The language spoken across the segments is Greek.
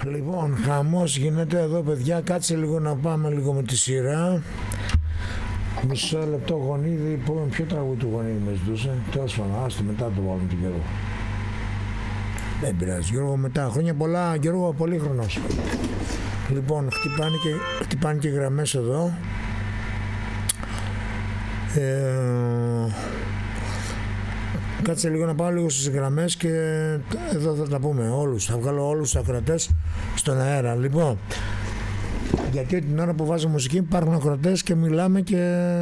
Λοιπόν, χαμός γίνεται εδώ, παιδιά. Κάτσε λίγο να πάμε λίγο με τη σειρά. Μισό λεπτό, Γονίδη. Ποιο τραγούδι του Γονίδη με ζητούσε? Τέλος πάντων, άστο, μετά το βάλουμε τον Γιώργο. Δεν πειράζει, Γιώργο, μετά. Χρόνια πολλά, Γιώργο, πολύχρονος. Λοιπόν, χτυπάνε και γραμμές εδώ. Κάτσε λίγο να πάω λίγο στις γραμμές και εδώ θα τα πούμε όλους. Θα βγάλω όλους τους ακροατές στον αέρα. Λοιπόν, γιατί την ώρα που βάζω μουσική υπάρχουν ακροατές και μιλάμε και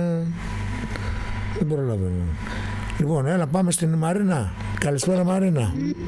δεν προλαβαίνω. Λοιπόν, έλα πάμε στην Μαρίνα. Καλησπέρα, Μαρίνα.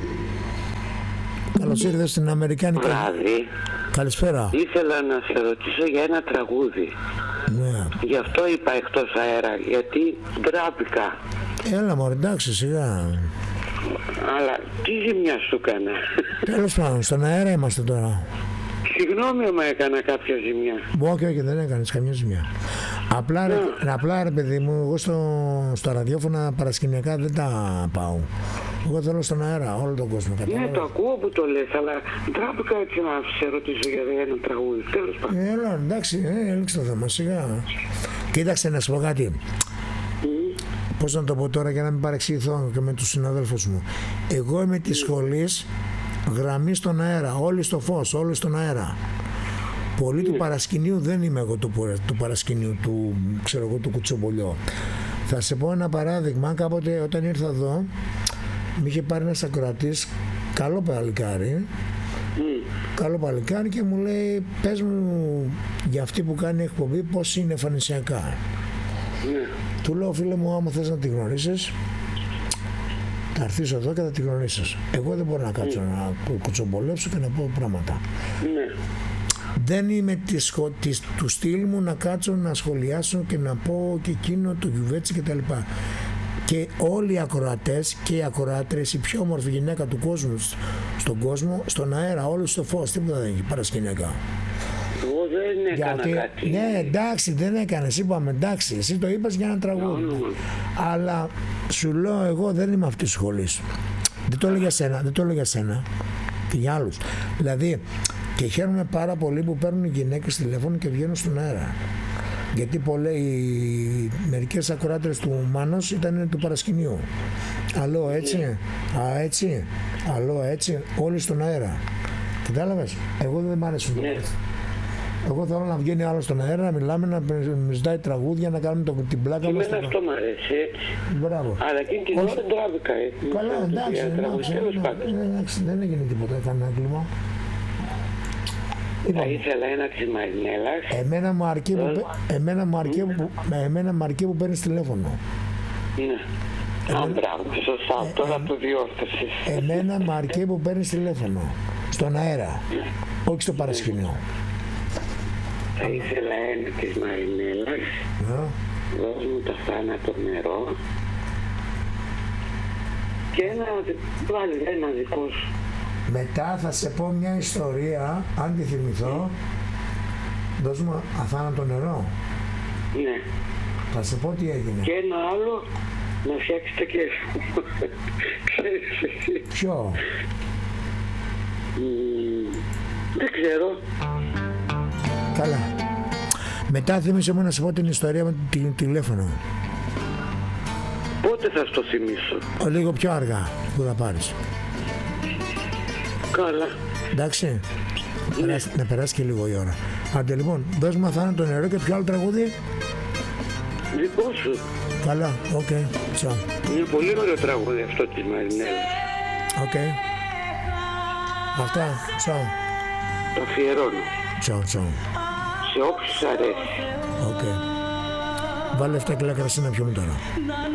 Καλώς ήρθες στην Αμερικάνικη. Βράδυ. Καλησπέρα. Ήθελα να σε ρωτήσω για ένα τραγούδι. Ναι. Γι' αυτό είπα εκτός αέρα, γιατί ντράπηκα. Έλα μωρέ, εντάξει, σιγά. Αλλά τι ζημιά σου έκανα? Τέλος πάντων, στον αέρα είμαστε τώρα. Συγγνώμη άμα έκανα κάποια ζημιά. Όχι, δεν έκανες καμιά ζημιά. Απλά ρε παιδί μου, εγώ στα ραδιόφωνα παρασκηνιακά δεν τα πάω. Εγώ θέλω στον αέρα όλο τον κόσμο. Ναι, το ακούω που το λες, αλλά ντράπηκα έτσι να σε ρωτήσω για ένα τραγούδι. Τέλος πάντων. Έλα, εντάξει, έλεξε το θέμα, σιγά. Κοίταξε να σου πω κάτι. Πώς να το πω τώρα για να μην παρεξηγηθώ και με τους συναδέλφους μου. Εγώ είμαι της σχολής γραμμή στον αέρα, όλοι στο φως, όλοι στον αέρα. Πολύ του παρασκηνίου δεν είμαι εγώ του παρασκηνίου, του κουτσομπολιό. Θα σε πω ένα παράδειγμα. Κάποτε όταν ήρθα εδώ, με είχε πάρει ένας ακροατής, καλό παλικάρι και μου λέει, πες μου για αυτή που κάνει εκπομπή πώς είναι εμφανισιακά. Του λέω, φίλε μου, άμα θες να τη γνωρίσεις, θα έρθεις εδώ και θα τη γνωρίσεις. Εγώ δεν μπορώ να κάτσω να κουτσομπολέψω και να πω πράγματα. Δεν είμαι του στυλ μου να κάτσω να σχολιάσω και να πω και εκείνο το γιουβέτσι και τα λοιπά. Και όλοι οι ακροατές και οι ακροάτρες, η πιο όμορφη γυναίκα του κόσμου στον κόσμο, στον αέρα, όλοι στο φως, τίποτα δεν έχει παρασκηνιακά. Εγώ δεν έκανα κάτι. Ναι, εντάξει, δεν έκανες, είπαμε εντάξει, εσύ το είπες για ένα τραγούδι. Αλλά σου λέω, εγώ δεν είμαι αυτής της σχολής. Δεν το λέω για σένα και για άλλους. Δηλαδή, και χαίρομαι πάρα πολύ που παίρνουν οι γυναίκες τηλέφωνο και βγαίνουν στον αέρα. Γιατί μερικές ακροάτρες του Μάνος ήταν του παρασκηνιού. Αλλό έτσι, έτσι, αλλό έτσι, όλοι στον αέρα. Κατάλαβες, εγώ δεν μ' αρέσουν. Εγώ θέλω να βγαίνει άλλο στον αέρα, να μιλάμε, να ζητάει τραγούδια, να κάνουμε την πλάκα μας. Εμένα αυτό μ' αρέσει, έτσι. Μπράβο. Αλλά εκείνη την ώρα τράβηκα, έτσι. Καλά, εντάξει, δεν έγινε τίποτα, κανένα κλίμα. Θα ήθελα ένα της Μαρινέλας. Εμένα μου αρκεί που παίρνεις τηλέφωνο. Ναι. Μπράβο, σωστά, τώρα το διόρθωσες. Εμένα μου αρκεί που παίρνεις τηλέφωνο. Στον αέρα, όχι στο παρασκηνιό. Θα ήθελα ένα της Μαρινέλας. Δώσ' μου το θάνατο νερό. Και βάλει ένα δικό σου. Μετά θα σε πω μια ιστορία, αν τη θυμηθώ. Δώσ' μου αθάνατο νερό. Ναι. Θα σε πω τι έγινε. Και ένα άλλο, να φτιάξεις το κέφι μου. Ξέρεις εσύ. Ποιο? Δεν ξέρω. Καλά. Μετά θύμισε μου να σου πω την ιστορία με το τηλέφωνο. Πότε θα στο θυμίσω? Λίγο πιο αργά που θα πάρεις. Καλά. Εντάξει. Να περάσει και λίγο η ώρα. Άντε λοιπόν, δώσ' μου αθάνατο νερό και ποιο άλλο τραγούδι? Δικό σου. Καλά, οκ. Τσάου. Είναι πολύ ωραίο τραγούδι αυτό της Μαρινέλας. Οκ. Αυτά. Τσάου. Το αφιερώνω. Τσάου. Σε όποιους αρέσει. Οκ. Βάλε 7 κιλά κρασί να πιούμε τώρα.